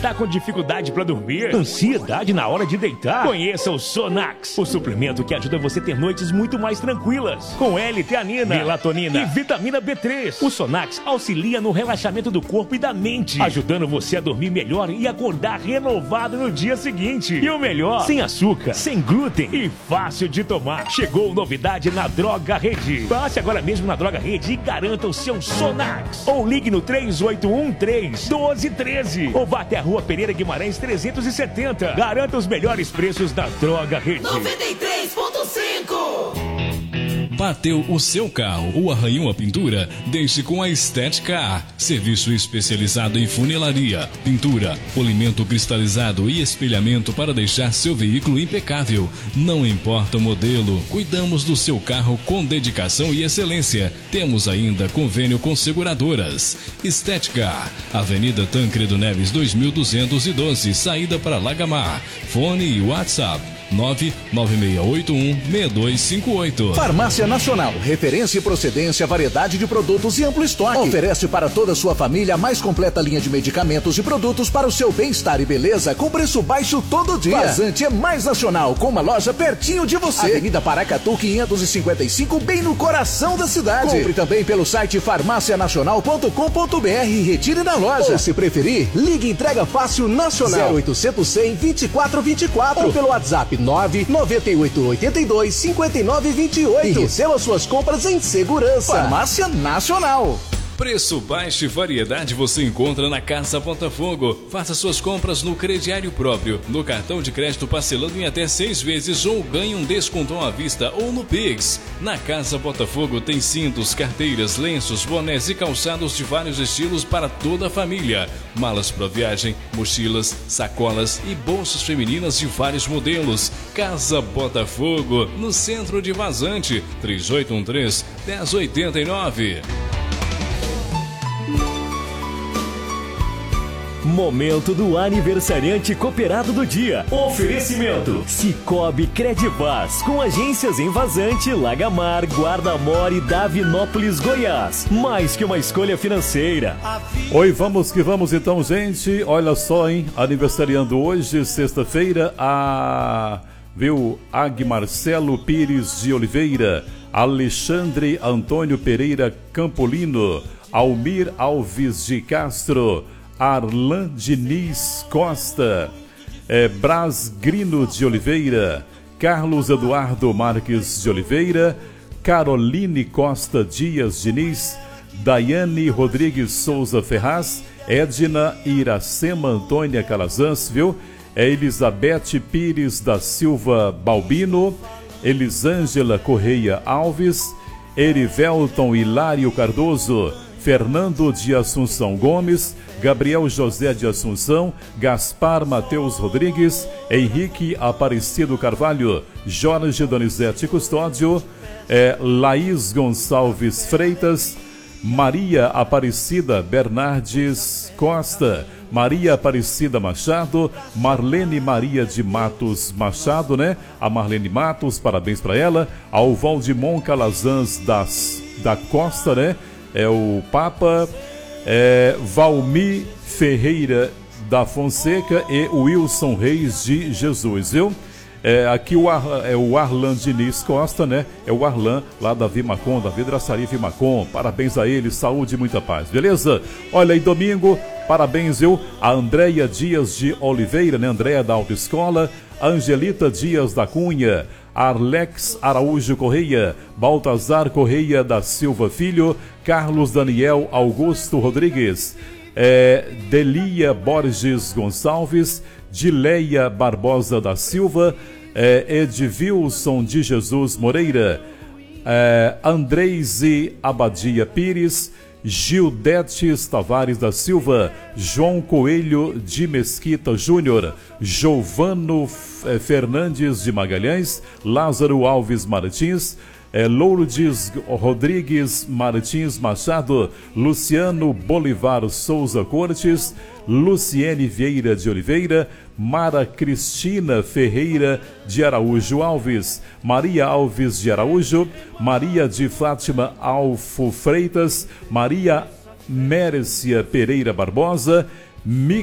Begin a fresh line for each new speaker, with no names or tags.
Tá com dificuldade pra dormir? Ansiedade na hora de deitar? Conheça o Sonax, o suplemento que ajuda você a ter noites muito mais tranquilas. Com L-teanina, melatonina e vitamina B3. O Sonax auxilia no relaxamento do corpo e da mente, ajudando você a dormir melhor e acordar renovado no dia seguinte. E o melhor, sem açúcar, sem glúten e fácil de tomar. Chegou novidade na Droga Rede. Passe agora mesmo na Droga Rede e garanta o seu Sonax. Ou ligue no 3813-1213. Ou vá até a Rua Pereira Guimarães 370. Garanta os melhores preços da Droga Rede.
93.5.
Bateu o seu carro ou arranhou a pintura? Deixe com a Estética. Serviço especializado em funilaria, pintura, polimento cristalizado e espelhamento para deixar seu veículo impecável. Não importa o modelo, cuidamos do seu carro com dedicação e excelência. Temos ainda convênio com seguradoras. Estética, Avenida Tancredo Neves 2212, saída para Lagamar. Fone e WhatsApp 99681-6258.
Farmácia Nacional, referência e procedência, variedade de produtos e amplo estoque. Oferece para toda a sua família a mais completa linha de medicamentos e produtos para o seu bem-estar e beleza com preço baixo todo dia. Vazante é mais nacional, com uma loja pertinho de você. Avenida Paracatu 555, bem no coração da cidade. Compre também pelo site farmacianacional.com.br e retire na loja. Ou, se preferir, ligue e entrega fácil nacional 0800 100 2424 ou pelo WhatsApp 998825928 e receba suas compras em segurança. Farmácia Nacional.
Preço baixo e variedade você encontra na Casa Botafogo. Faça suas compras no crediário próprio, no cartão de crédito parcelando em até 6 vezes ou ganhe um descontão à vista ou no Pix. Na Casa Botafogo tem cintos, carteiras, lenços, bonés e calçados de vários estilos para toda a família. Malas para viagem, mochilas, sacolas e bolsas femininas de vários modelos. Casa Botafogo, no centro de Vazante, 3813-1089.
Momento do aniversariante cooperado do dia. Oferecimento Cicobi Credivaz, com agências em Vazante, Lagamar, Guarda-Mor e Davinópolis, Goiás. Mais que uma escolha financeira.
Oi, vamos que vamos então, gente. Olha só, hein? Aniversariando hoje, sexta-feira, Ag Marcelo Pires de Oliveira, Alexandre Antônio Pereira Campolino, Almir Alves de Castro, Arlan Diniz Costa, Braz Grino de Oliveira, Carlos Eduardo Marques de Oliveira, Caroline Costa Dias Diniz, Daiane Rodrigues Souza Ferraz, Edna Iracema Antônia Calazans, Elizabeth Pires da Silva Balbino, Elisângela Correia Alves, Erivelton Hilário Cardoso, Fernando de Assunção Gomes, Gabriel José de Assunção, Gaspar Mateus Rodrigues, Henrique Aparecido Carvalho, Jorge Donizete Custódio, Laís Gonçalves Freitas, Maria Aparecida Bernardes Costa, Maria Aparecida Machado, Marlene Maria de Matos Machado, A Marlene Matos, parabéns para ela. Ao Valdimon Calazans da Costa, o Papa, Valmir Ferreira da Fonseca e Wilson Reis de Jesus, aqui o Arlan Diniz Costa, é o Arlan lá da Vimacom, da Vidraçaria Vimacom. Parabéns a ele, saúde e muita paz, beleza? Olha, e domingo, parabéns a Andréia Dias de Oliveira, Andréia da Autoescola, Angelita Dias da Cunha, Arlex Araújo Correia, Baltazar Correia da Silva Filho, Carlos Daniel Augusto Rodrigues, Delia Borges Gonçalves, Dileia Barbosa da Silva, Edvilson de Jesus Moreira, Andreise Abadia Pires, Gildetes Tavares da Silva, João Coelho de Mesquita Júnior, Giovano Fernandes de Magalhães, Lázaro Alves Martins, Lourdes Rodrigues Martins Machado, Luciano Bolivar Souza Cortes, Luciene Vieira de Oliveira, Mara Cristina Ferreira de Araújo Alves, Maria Alves de Araújo, Maria de Fátima Alfo Freitas, Maria Mércia Pereira Barbosa,